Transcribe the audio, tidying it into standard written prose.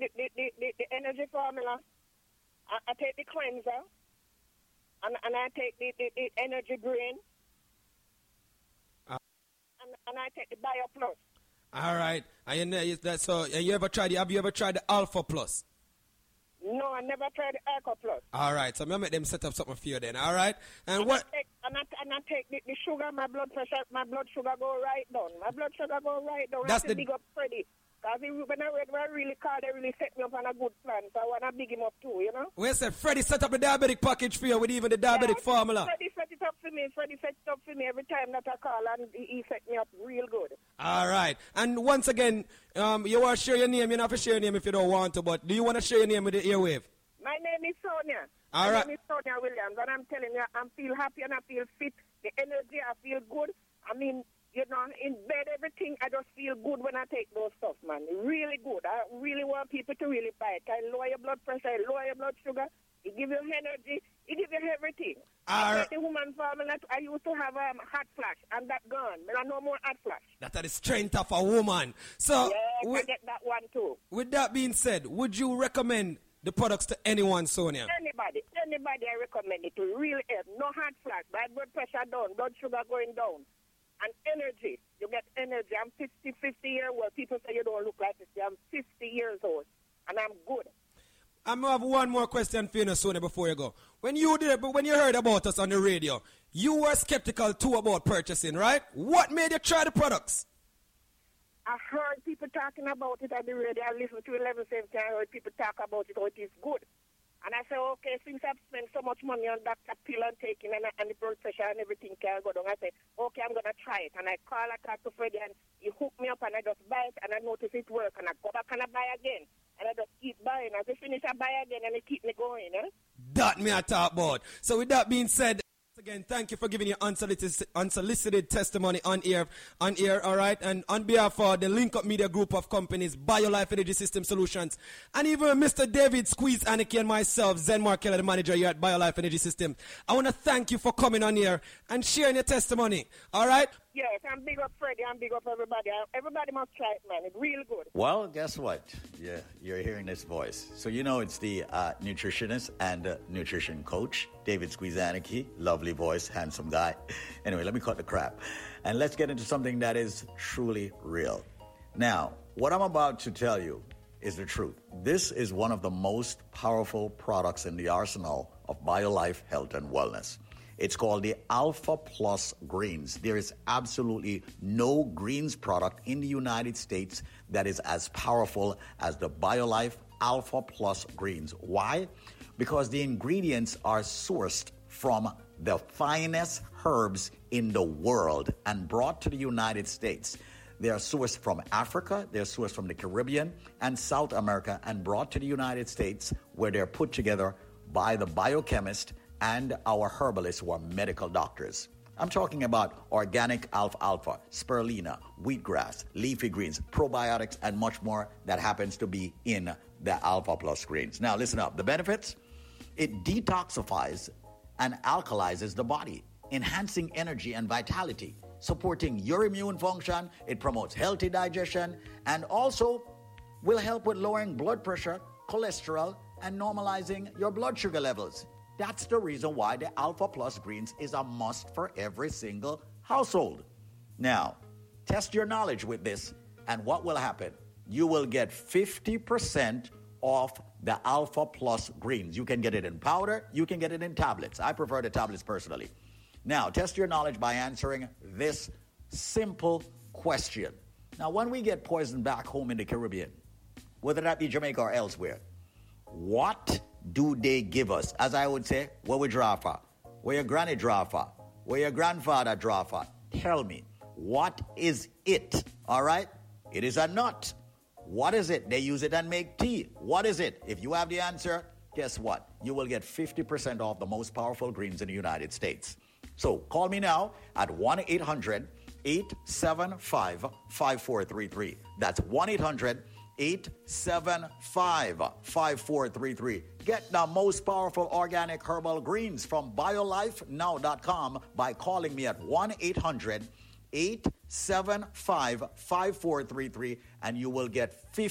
the energy formula. I take the cleanser. And I take the energy brain. And I take the Bio Plus. All right. And you have you ever tried the Alpha Plus? No, I never tried the Alpha Plus. All right. So I'm going to make them set up something for you then. All right. I take the sugar, my blood sugar go right down. That's the big up Freddie. Because when I really called, they really set me up on a good plan. So I want to big him up too, you know? Well, said Freddie set up the diabetic package for you with even the diabetic formula. Freddie set it up for me every time that I call, and he set me up real good. All right. And once again, you want to share your name. You don't have to share your name if you don't want to, but do you want to share your name with the airwave? My name is Sonia. All right. My name is Sonia Williams, and I'm telling you, I feel happy and I feel fit. The energy, I feel good. I mean, you know, in bed, everything, I just feel good when I take those stuff, man. Really good. I really want people to really buy it. I lower your blood pressure, I lower your blood sugar. It gives you energy. It gives you everything. I take the woman formula. I used to have hot flash, and that gone. But I no more hot flash. That's the strength of a woman. So, I get that one too. With that being said, would you recommend the products to anyone, Sonia? Anybody I recommend it to. Really help. No hot flash. My blood pressure down. Blood sugar going down. And energy. You get energy. I'm 50 years old. People say you don't look like this. I'm 50 years old. And I'm good. I'm going to have one more question for you, Sonia, before you go. When you heard about us on the radio, you were skeptical too about purchasing, right? What made you try the products? I heard people talking about it on the radio. I listened to 1170. I heard people talk about it, how it is good. And I said, okay, since I've spent so much money on that pill and taking and the blood pressure and everything can go down, I said, okay, I'm going to try it. And I talk to Freddie, and he hooked me up, and I just buy it, and I notice it work, and I go back and I buy again. And I just keep buying. As I finish, I buy again, and it keep me going. That me I talk about. So with that being said, again, thank you for giving your unsolicited testimony on air, all right? And on behalf of the Link Up Media Group of companies, BioLife Energy System Solutions, and even Mr. David Squeeze Aniki and myself, Zen Markella, the manager here at BioLife Energy System, I want to thank you for coming on here and sharing your testimony, all right? Yes, I'm big up Freddie, I'm big up everybody. Everybody must try it, man. It's really good. Well, guess what? Yeah, you're hearing this voice. So you know it's the nutritionist and nutrition coach, David Squeezaniki. Lovely voice, handsome guy. Anyway, let me cut the crap. And let's get into something that is truly real. Now, what I'm about to tell you is the truth. This is one of the most powerful products in the arsenal of BioLife Health and Wellness. It's called the Alpha Plus Greens. There is absolutely no greens product in the United States that is as powerful as the BioLife Alpha Plus Greens. Why? Because the ingredients are sourced from the finest herbs in the world and brought to the United States. They are sourced from Africa, they're sourced from the Caribbean and South America and brought to the United States, where they're put together by the biochemist and our herbalists who are medical doctors. I'm talking about organic alfalfa, spirulina, wheatgrass, leafy greens, probiotics, and much more that happens to be in the Alpha Plus greens. Now listen up. The benefits? It detoxifies and alkalizes the body, enhancing energy and vitality, supporting your immune function. It promotes healthy digestion and also will help with lowering blood pressure, cholesterol, and normalizing your blood sugar levels. That's the reason why the Alpha Plus Greens is a must for every single household. Now, test your knowledge with this, and what will happen? You will get 50% off the Alpha Plus Greens. You can get it in powder, you can get it in tablets. I prefer the tablets personally. Now, test your knowledge by answering this simple question. Now, when we get poisoned back home in the Caribbean, whether that be Jamaica or elsewhere, what do they give us? As I would say, what we draw for? Where your granny draw for? Where your grandfather draw for? Tell me, what is it? All right? It is a nut. What is it? They use it and make tea. What is it? If you have the answer, guess what? You will get 50% off the most powerful greens in the United States. So call me now at 1-800-875-5433. That's 1-800-875-5433. Get the most powerful organic herbal greens from BioLifeNow.com by calling me at 1-800-875-5433, and you will get 50